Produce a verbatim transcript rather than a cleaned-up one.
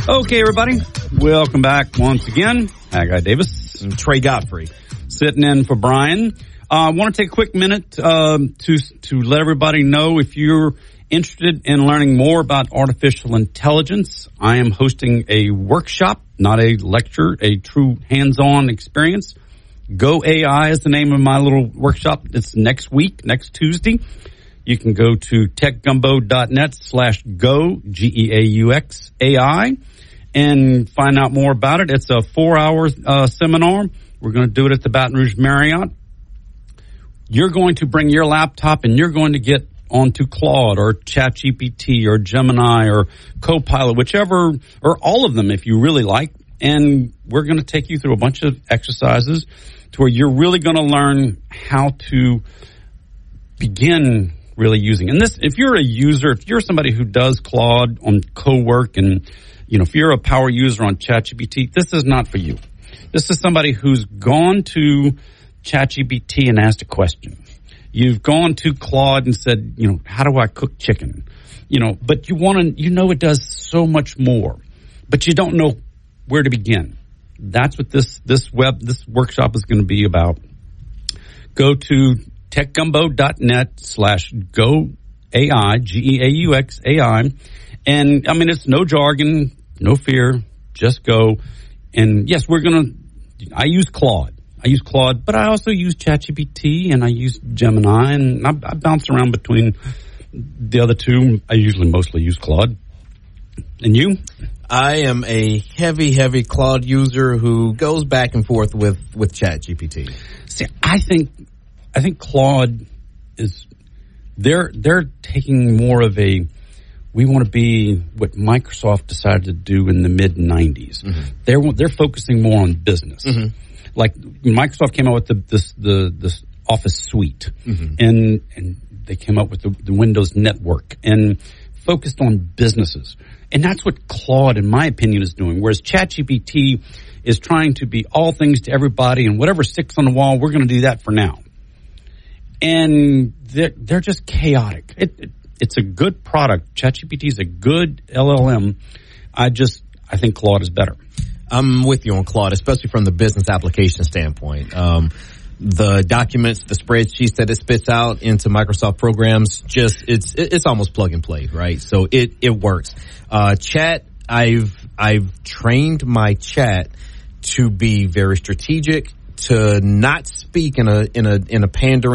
Okay, everybody, welcome back once again. Haggai Davis. And Trey Godfrey. Sitting in for Brian. I uh, want to take a quick minute um, to to let everybody know if you're interested in learning more about artificial intelligence. I am hosting a workshop, not a lecture, a true hands-on experience. Go A I is the name of my little workshop. It's next week, next Tuesday. You can go to techgumbo.net slash go, G E A U X A I, and find out more about it. It's a four-hour uh, seminar. We're going to do it at the Baton Rouge Marriott. You're going to bring your laptop, and you're going to get onto Claude or ChatGPT or Gemini or Copilot, whichever, or all of them if you really like. And we're going to take you through a bunch of exercises to where you're really going to learn how to begin really using. And this, if you're a user, if you're somebody who does Claude on CoWork and, you know, if you're a power user on ChatGPT, this is not for you. This is somebody who's gone to ChatGPT and asked a question. You've gone to Claude and said, you know, how do I cook chicken? You know, but you want to, you know, it does so much more, but you don't know where to begin. That's what this, this web, this workshop is going to be about. Go to techgumbo.net slash go AI, G E A U X A I. And I mean, it's no jargon, no fear, just go. And yes, we're going to, I use Claude. I use Claude, but I also use ChatGPT and I use Gemini, and I, I bounce around between the other two. I usually mostly use Claude. And you? I am a heavy, heavy Claude user who goes back and forth with, with ChatGPT. See, I think, I think Claude is, they're, they're taking more of a, we want to be what Microsoft decided to do in the mid nineties. Mm-hmm. They're, they're focusing more on business. Mm-hmm. Like Microsoft came out with the this the this Office suite, mm-hmm. and and they came up with the, the Windows network and focused on businesses. And that's what Claude, in my opinion, is doing. Whereas ChatGPT is trying to be all things to everybody, and whatever sticks on the wall, we're going to do that for now. And they're, they're just chaotic. It, it, it's a good product. ChatGPT is a good L L M. I just I think Claude is better. I'm with you on Claude, especially from the business application standpoint. Um, the documents, the spreadsheets that it spits out into Microsoft programs, just it's it's almost plug and play, right? So it it works. Uh, chat, I've I've trained my chat to be very strategic, to not speak in a in a in a pandering